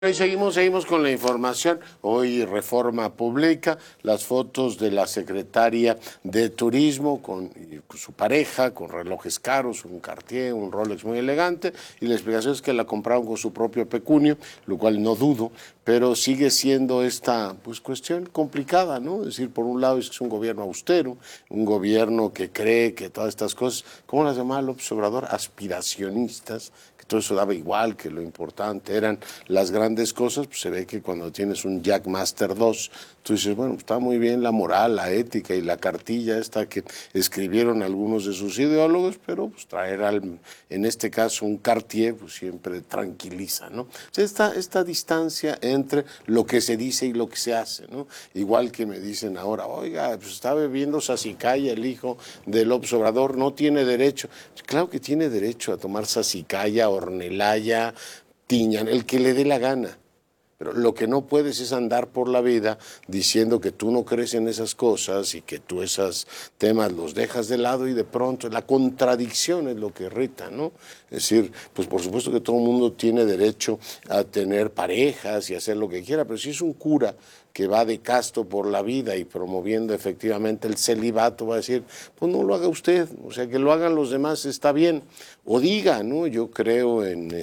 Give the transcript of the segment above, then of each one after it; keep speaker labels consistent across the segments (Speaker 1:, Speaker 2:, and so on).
Speaker 1: Y seguimos con la información. Hoy Reforma publica las fotos de la secretaria de Turismo con su pareja, con relojes caros, un Cartier, un Rolex muy elegante, y la explicación es que la compraron con su propio pecunio, lo cual no dudo, pero sigue siendo esta cuestión complicada, ¿no? Es decir, por un lado es un gobierno austero, un gobierno que cree que todas estas cosas, ¿cómo las llamaba López Obrador? Aspiracionistas, que todo eso daba igual, que lo importante eran las grandes cosas. Pues se ve que cuando tienes un Jackmaster 2, tú dices, bueno, está muy bien la moral, la ética y la cartilla esta que escribieron algunos de sus ideólogos, pero pues traer en este caso un Cartier pues siempre tranquiliza, ¿no? O sea, esta distancia entre lo que se dice y lo que se hace, ¿no? Igual que me dicen ahora, oiga, pues está bebiendo Sasicaya el hijo de López Obrador, no tiene derecho. Claro que tiene derecho a tomar Sasicaya, Ornelaya, Tiñan, el que le dé la gana. Pero lo que no puedes es andar por la vida diciendo que tú no crees en esas cosas y que tú esos temas los dejas de lado y de pronto la contradicción es lo que irrita, ¿no? Es decir, pues por supuesto que todo el mundo tiene derecho a tener parejas y hacer lo que quiera, pero si es un cura que va de casto por la vida y promoviendo efectivamente el celibato, va a decir, pues no lo haga usted, o sea, que lo hagan los demás está bien. O diga, ¿no? Yo creo en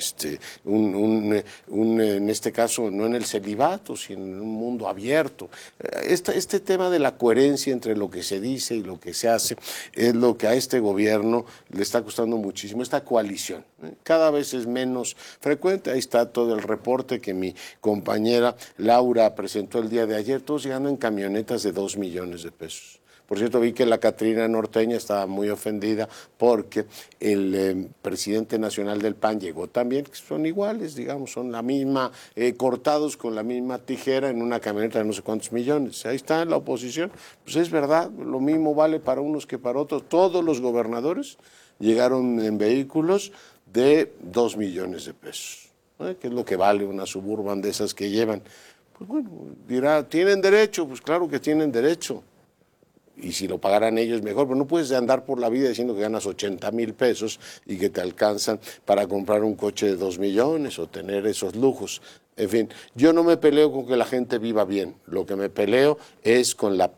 Speaker 1: en este caso, no en el celibato, sino en un mundo abierto. Este tema de la coherencia entre lo que se dice y lo que se hace es lo que a este gobierno le está costando muchísimo, esta coalición. Cada vez es menos frecuente. Ahí está todo el reporte que mi compañera Laura presentó el día de ayer, todos llegando en camionetas de 2 millones de pesos. Por cierto, vi que la Catrina norteña estaba muy ofendida porque el presidente nacional del PAN llegó también, que son iguales, digamos, son la misma, cortados con la misma tijera en una camioneta de no sé cuántos millones. Ahí está la oposición. Pues es verdad, lo mismo vale para unos que para otros. Todos los gobernadores llegaron en vehículos de 2 millones de pesos, ¿no? Que es lo que vale una Suburban de esas que llevan. Pues bueno, dirá, ¿tienen derecho? Pues claro que tienen derecho. Y si lo pagaran ellos mejor, pero no puedes andar por la vida diciendo que ganas 80,000 pesos y que te alcanzan para comprar un coche de 2 millones o tener esos lujos. En fin, yo no me peleo con que la gente viva bien, lo que me peleo es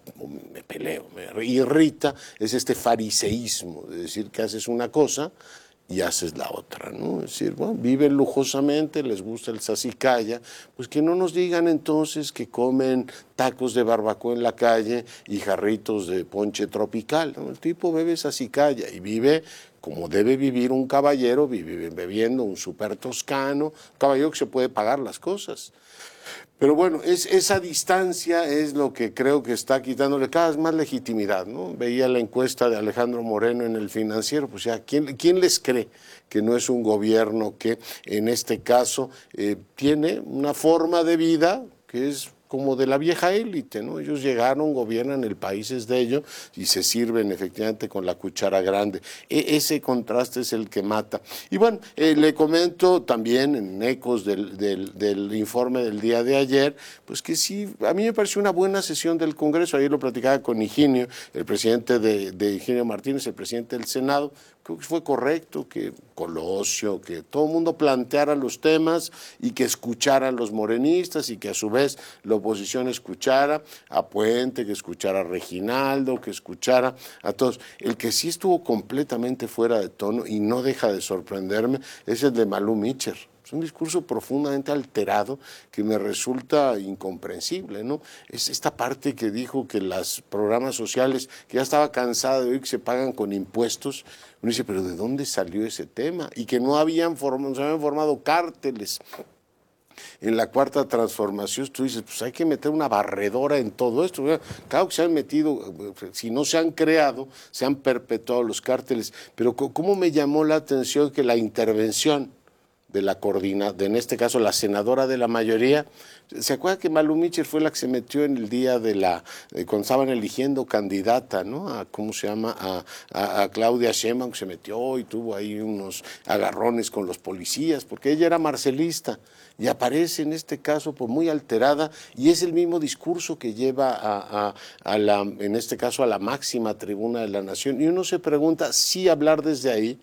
Speaker 1: me irrita, es este fariseísmo de decir que haces una cosa y haces la otra, ¿no? Es decir, bueno, viven lujosamente, les gusta el sasicaya, pues que no nos digan entonces que comen tacos de barbacoa en la calle y jarritos de ponche tropical, ¿no? El tipo bebe sasicaya y vive como debe vivir un caballero, vive bebiendo un super toscano, un caballero que se puede pagar las cosas. Pero bueno, esa distancia es lo que creo que está quitándole cada vez más legitimidad, ¿no? Veía la encuesta de Alejandro Moreno en El Financiero, pues ya, ¿quién les cree que no es un gobierno que en este caso tiene una forma de vida que es como de la vieja élite, ¿no? Ellos llegaron, gobiernan, el país es de ellos y se sirven efectivamente con la cuchara grande. Ese contraste es el que mata. Y bueno, le comento también en ecos del informe del día de ayer, pues que sí, a mí me pareció una buena sesión del Congreso. Ayer lo platicaba con Higinio, el presidente de Higinio Martínez, el presidente del Senado. Creo que fue correcto que Colosio, que todo el mundo planteara los temas y que escuchara a los morenistas y que a su vez la oposición escuchara a Puente, que escuchara a Reginaldo, que escuchara a todos. El que sí estuvo completamente fuera de tono y no deja de sorprenderme es el de Malú Micher. Es un discurso profundamente alterado que me resulta incomprensible, ¿no? Es esta parte que dijo que los programas sociales, que ya estaba cansada de oír que se pagan con impuestos. Uno dice, pero ¿de dónde salió ese tema? Y que se habían formado cárteles. En la cuarta transformación tú dices, pues hay que meter una barredora en todo esto. Claro que se han metido, si no se han creado, se han perpetuado los cárteles. Pero ¿cómo me llamó la atención que la intervención de en este caso la senadora de la mayoría, ¿se acuerda que Malú Micher fue la que se metió en el día cuando estaban eligiendo candidata, ¿no? ¿Cómo se llama? A Claudia Sheinbaum, que se metió y tuvo ahí unos agarrones con los policías, porque ella era marcelista y aparece en este caso pues muy alterada y es el mismo discurso que lleva en este caso a la máxima tribuna de la nación y uno se pregunta si hablar desde ahí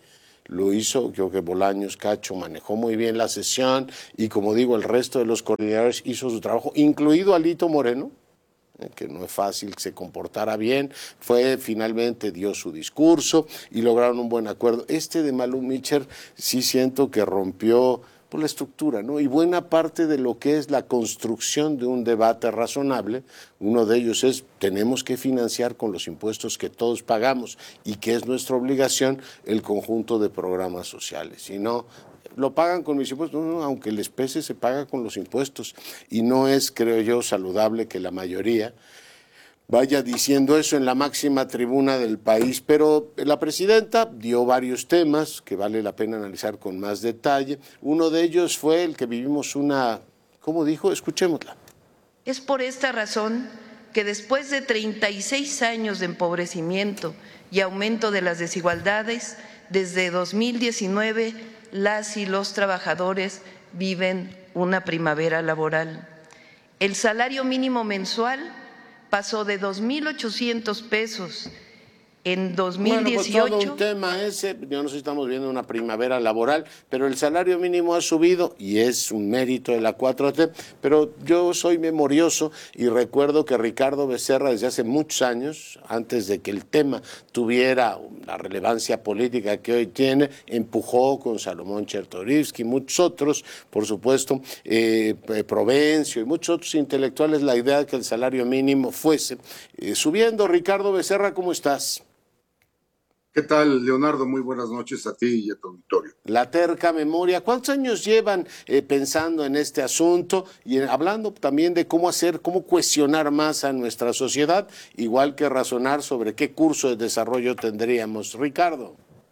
Speaker 1: lo hizo, creo que Bolaños Cacho manejó muy bien la sesión y como digo, el resto de los coordinadores hizo su trabajo, incluido Alito Moreno, que no es fácil que se comportara bien, finalmente dio su discurso y lograron un buen acuerdo. Este de Malu Micher sí siento que rompió por la estructura, ¿no? Y buena parte de lo que es la construcción de un debate razonable, uno de ellos es, tenemos que financiar con los impuestos que todos pagamos y que es nuestra obligación el conjunto de programas sociales, si no lo pagan con mis impuestos, no, aunque les pese se paga con los impuestos y no es, creo yo, saludable que la mayoría vaya diciendo eso en la máxima tribuna del país, pero la presidenta dio varios temas que vale la pena analizar con más detalle. Uno de ellos fue el que vivimos ¿cómo dijo? Escuchémosla.
Speaker 2: Es por esta razón que después de 36 años de empobrecimiento y aumento de las desigualdades, desde 2019 las y los trabajadores viven una primavera laboral. El salario mínimo mensual pasó de 2,800 pesos en 2018.
Speaker 1: Bueno, pues todo un tema ese, yo no sé si estamos viendo una primavera laboral, pero el salario mínimo ha subido y es un mérito de la 4T, pero yo soy memorioso y recuerdo que Ricardo Becerra desde hace muchos años, antes de que el tema tuviera la relevancia política que hoy tiene, empujó con Salomón Chertorivsky y muchos otros, por supuesto, Provencio y muchos otros intelectuales, la idea de que el salario mínimo fuese subiendo. Ricardo Becerra, ¿cómo estás?
Speaker 3: ¿Qué tal, Leonardo? Muy buenas noches a ti y a tu auditorio.
Speaker 1: La terca memoria. ¿Cuántos años llevan pensando en este asunto y hablando también de cómo cohesionar más a nuestra sociedad, igual que razonar sobre qué curso de desarrollo tendríamos? Ricardo.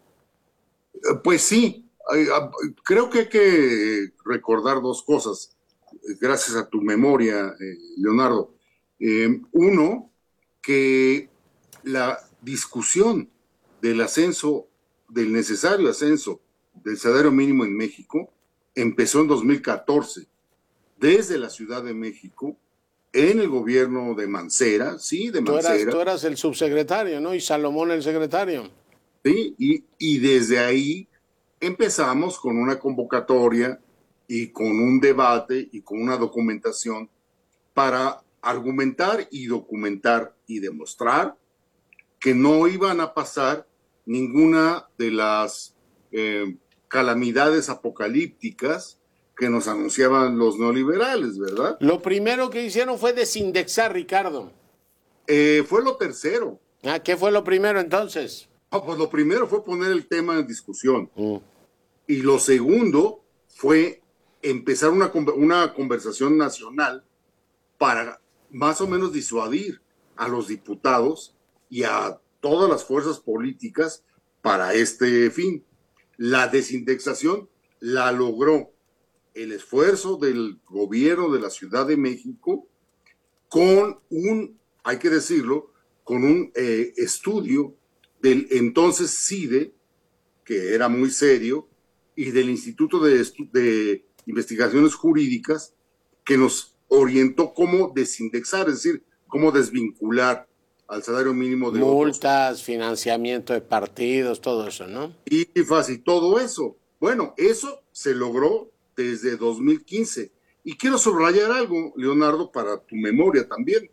Speaker 3: Pues sí, creo que hay que recordar dos cosas, gracias a tu memoria, Leonardo. Uno, que la discusión del necesario ascenso del salario mínimo en México empezó en 2014, desde la Ciudad de México, en el gobierno de Mancera, sí, de Mancera.
Speaker 1: Tú eras el subsecretario, ¿no? Y Salomón el secretario.
Speaker 3: Sí, y desde ahí empezamos con una convocatoria y con un debate y con una documentación para argumentar y documentar y demostrar que no iban a pasar ninguna de las calamidades apocalípticas que nos anunciaban los neoliberales, ¿verdad?
Speaker 1: Lo primero que hicieron fue desindexar, Ricardo.
Speaker 3: Fue lo tercero.
Speaker 1: ¿Qué fue lo primero entonces?
Speaker 3: Pues lo primero fue poner el tema en discusión. Y lo segundo fue empezar una conversación nacional para más o menos disuadir a los diputados y a todas las fuerzas políticas para este fin. La desindexación la logró el esfuerzo del gobierno de la Ciudad de México con hay que decirlo, con un estudio del entonces CIDE, que era muy serio, y del Instituto de Investigaciones Jurídicas, que nos orientó cómo desindexar, es decir, cómo desvincular al salario mínimo de
Speaker 1: multas,
Speaker 3: otros.
Speaker 1: Financiamiento de partidos, todo eso, ¿no?
Speaker 3: Y fácil, todo eso. Bueno, eso se logró desde 2015. Y quiero subrayar algo, Leonardo, para tu memoria también.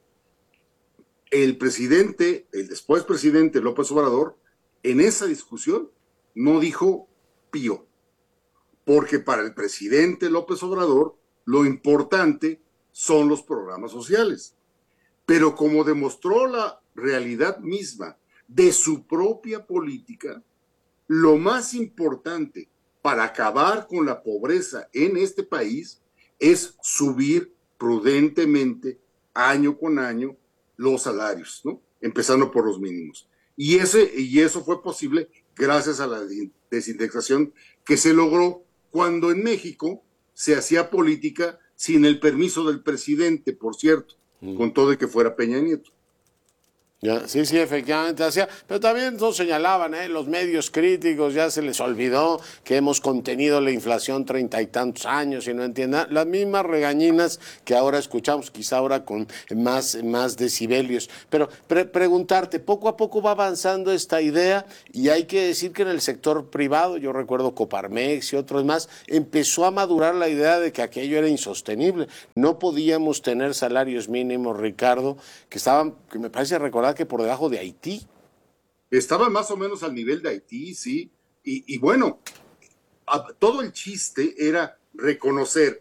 Speaker 3: El después presidente López Obrador, en esa discusión no dijo pío, porque para el presidente López Obrador lo importante son los programas sociales. Pero como demostró la realidad misma de su propia política, lo más importante para acabar con la pobreza en este país es subir prudentemente, año con año, los salarios, ¿no? Empezando por los mínimos. Y eso fue posible gracias a la desindexación que se logró cuando en México se hacía política sin el permiso del presidente, por cierto, con todo de que fuera Peña Nieto.
Speaker 1: Ya, sí, sí, efectivamente hacía, pero también todos señalaban, los medios críticos, ya se les olvidó que hemos contenido la inflación 30 y tantos años y no entiendan, las mismas regañinas que ahora escuchamos, quizá ahora con más decibelios. Pero preguntarte, poco a poco va avanzando esta idea y hay que decir que en el sector privado, yo recuerdo Coparmex y otros más, empezó a madurar la idea de que aquello era insostenible. No podíamos tener salarios mínimos, Ricardo, que estaban, que me parece recordar que por debajo de Haití.
Speaker 3: Estaba más o menos al nivel de Haití, sí. Y bueno, todo el chiste era reconocer,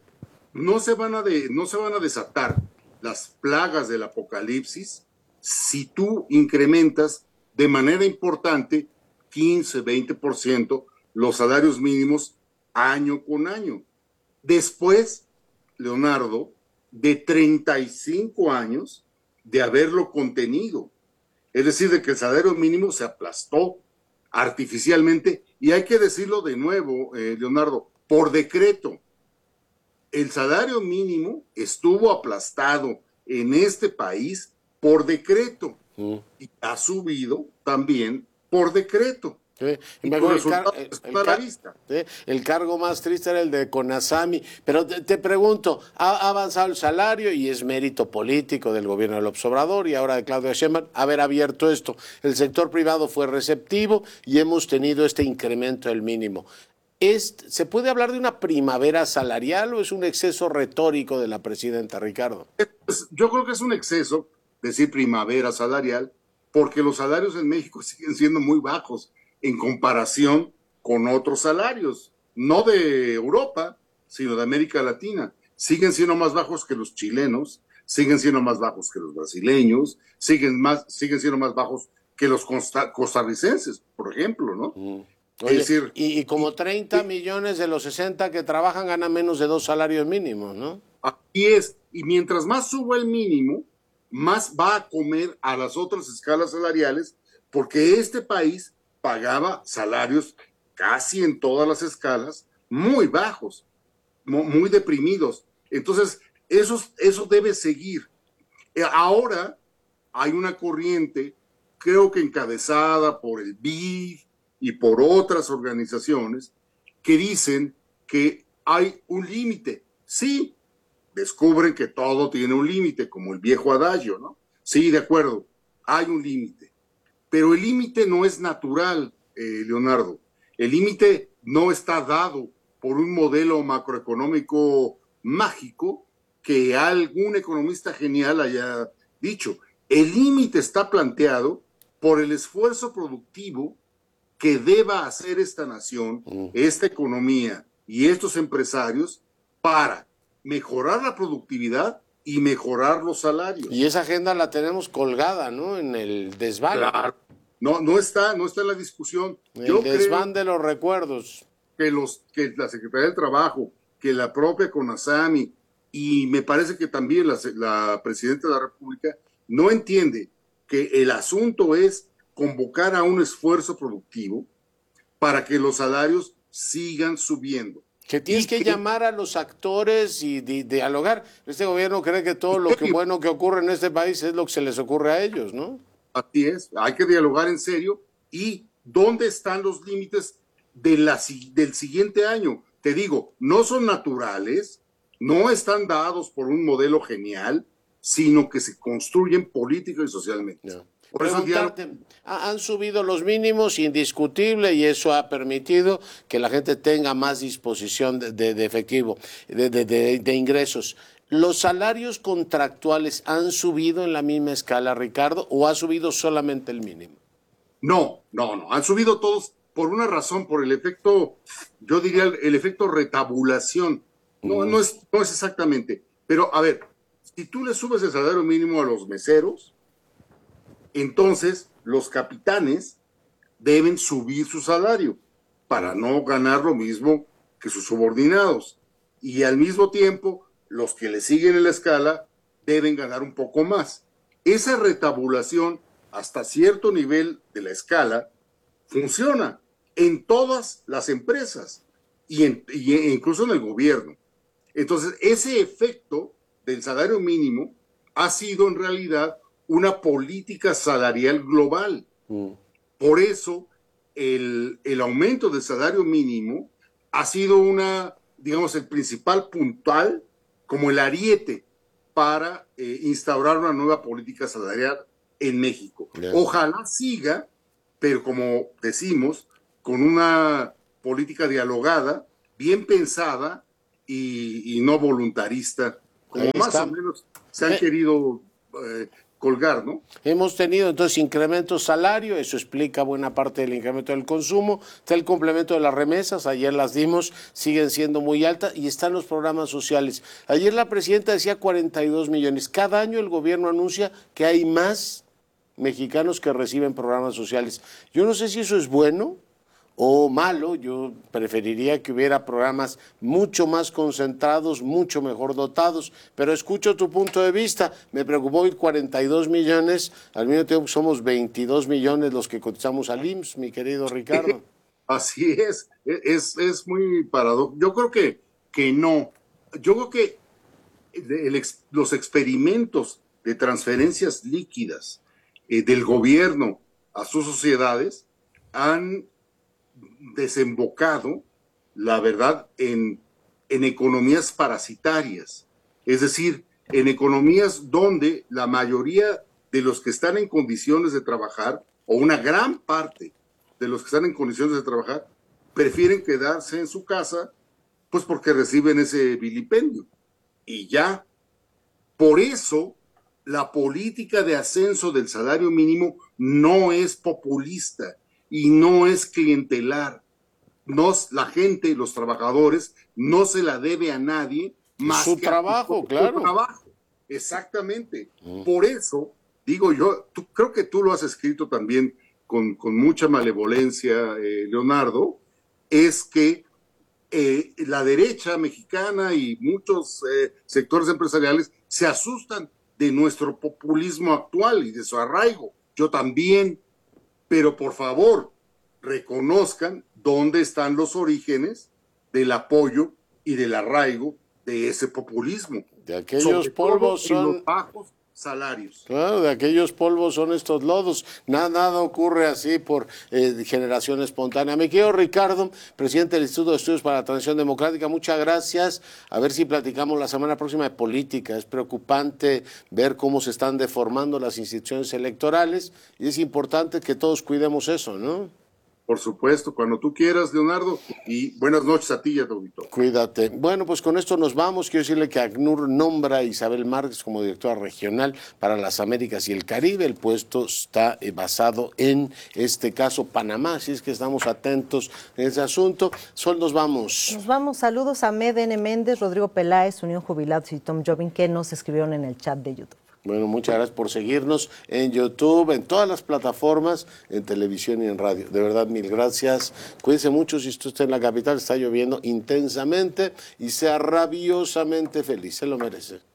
Speaker 3: no se van a desatar las plagas del apocalipsis si tú incrementas de manera importante 15-20% los salarios mínimos año con año. Después, Leonardo, de 35 años de haberlo contenido. Es decir, de que el salario mínimo se aplastó artificialmente, y hay que decirlo de nuevo, Leonardo, por decreto. El salario mínimo estuvo aplastado en este país por decreto y ha subido también por decreto.
Speaker 1: Sí,
Speaker 3: y tu resultado está a la vista.
Speaker 1: El cargo más triste era el de Conasami, pero te pregunto, ha avanzado el salario y es mérito político del gobierno de López Obrador y ahora de Claudia Sheinbaum haber abierto esto. El sector privado fue receptivo y hemos tenido este incremento del mínimo. ¿Se puede hablar de una primavera salarial o es un exceso retórico de la presidenta, Ricardo?
Speaker 3: Yo creo que es un exceso decir primavera salarial, porque los salarios en México siguen siendo muy bajos en comparación con otros salarios, no de Europa, sino de América Latina. Siguen siendo más bajos que los chilenos, siguen siendo más bajos que los brasileños, siguen siendo más bajos que los costarricenses, por ejemplo, ¿no?
Speaker 1: Oye,
Speaker 3: es decir,
Speaker 1: y como 30 millones de los 60 que trabajan ganan menos de 2 salarios mínimos, ¿no?
Speaker 3: Aquí es, y mientras más suba el mínimo, más va a comer a las otras escalas salariales, porque este país pagaba salarios casi en todas las escalas muy bajos, muy deprimidos. Entonces, eso debe seguir. Ahora hay una corriente, creo que encabezada por el BID y por otras organizaciones, que dicen que hay un límite. Sí, descubren que todo tiene un límite, como el viejo adagio, ¿no? Sí, de acuerdo, hay un límite. Pero el límite no es natural, Leonardo. El límite no está dado por un modelo macroeconómico mágico que algún economista genial haya dicho. El límite está planteado por el esfuerzo productivo que deba hacer esta nación, esta economía y estos empresarios para mejorar la productividad y mejorar los salarios.
Speaker 1: Y esa agenda la tenemos colgada, ¿no? En el desván.
Speaker 3: Claro. No está en la discusión.
Speaker 1: El desván de los recuerdos.
Speaker 3: Que la Secretaría del Trabajo, que la propia CONASAMI, y me parece que también la Presidenta de la República no entiende que el asunto es convocar a un esfuerzo productivo para que los salarios sigan subiendo.
Speaker 1: Que tienes que llamar a los actores y dialogar. Este gobierno cree que todo lo bueno que ocurre en este país es lo que se les ocurre a ellos, ¿no?
Speaker 3: Así es, hay que dialogar en serio. ¿Y dónde están los límites del siguiente año? Te digo, no son naturales, no están dados por un modelo genial, sino que se construyen política y socialmente.
Speaker 1: No. Por eso han subido los mínimos, indiscutible, y eso ha permitido que la gente tenga más disposición de efectivo, de ingresos. ¿Los salarios contractuales han subido en la misma escala, Ricardo, o ha subido solamente el mínimo?
Speaker 3: No, han subido todos por una razón, por el efecto, yo diría el efecto retabulación. No es exactamente, pero a ver, si tú le subes el salario mínimo a los meseros, entonces los capitanes deben subir su salario para no ganar lo mismo que sus subordinados. Y al mismo tiempo, los que le siguen en la escala deben ganar un poco más. Esa retabulación hasta cierto nivel de la escala funciona en todas las empresas y incluso en el gobierno. Entonces, ese efecto del salario mínimo ha sido en realidad una política salarial global. Por eso el aumento del salario mínimo ha sido digamos, el principal puntal, como el ariete para instaurar una nueva política salarial en México. Yeah. Ojalá siga, pero como decimos, con una política dialogada, bien pensada y no voluntarista, como más o menos se han querido colgar, ¿no?
Speaker 1: Hemos tenido entonces incremento salario, eso explica buena parte del incremento del consumo, está el complemento de las remesas, ayer las dimos, siguen siendo muy altas, y están los programas sociales. Ayer la presidenta decía 42 millones, cada año el gobierno anuncia que hay más mexicanos que reciben programas sociales. Yo no sé si eso es bueno o malo, yo preferiría que hubiera programas mucho más concentrados, mucho mejor dotados, pero escucho tu punto de vista. Me preocupó oír 42 millones, al mismo tiempo somos 22 millones los que cotizamos al IMSS, mi querido Ricardo.
Speaker 3: Así es muy paradójico. Yo creo que no. Yo creo que los experimentos de transferencias líquidas del gobierno a sus sociedades han desembocado, la verdad, en economías parasitarias, es decir, en economías donde la mayoría de los que están en condiciones de trabajar, o una gran parte de los que están en condiciones de trabajar, prefieren quedarse en su casa, pues porque reciben ese vilipendio. Y ya, por eso, la política de ascenso del salario mínimo no es populista y no es clientelar. La gente, los trabajadores, no se la debe a nadie más
Speaker 1: su
Speaker 3: que
Speaker 1: trabajo, claro.
Speaker 3: Su trabajo. Exactamente. Por eso, digo yo, creo que tú lo has escrito también con mucha malevolencia, Leonardo, es que la derecha mexicana y muchos sectores empresariales se asustan de nuestro populismo actual y de su arraigo. Yo también, pero por favor, reconozcan dónde están los orígenes del apoyo y del arraigo de ese populismo.
Speaker 1: De aquellos polvos son
Speaker 3: en los bajos salarios.
Speaker 1: Claro, de aquellos polvos son estos lodos. Nada ocurre así por generación espontánea. Me quedo Ricardo, presidente del Instituto de Estudios para la Transición Democrática. Muchas gracias. A ver si platicamos la semana próxima de política. Es preocupante ver cómo se están deformando las instituciones electorales y es importante que todos cuidemos eso, ¿no?
Speaker 3: Por supuesto, cuando tú quieras, Leonardo, y buenas noches a ti y a tu auditorio.
Speaker 1: Cuídate. Bueno, pues con esto nos vamos. Quiero decirle que ACNUR nombra a Isabel Márquez como directora regional para las Américas y el Caribe. El puesto está basado en este caso Panamá, así es que estamos atentos en ese asunto. Sol, nos vamos.
Speaker 4: Nos vamos. Saludos a Medn Méndez, Rodrigo Peláez, Unión Jubilados y Tom Jobin, que nos escribieron en el chat de YouTube.
Speaker 1: Bueno, muchas gracias por seguirnos en YouTube, en todas las plataformas, en televisión y en radio. De verdad, mil gracias. Cuídense mucho si usted está en la capital, está lloviendo intensamente y sea rabiosamente feliz. Se lo merece.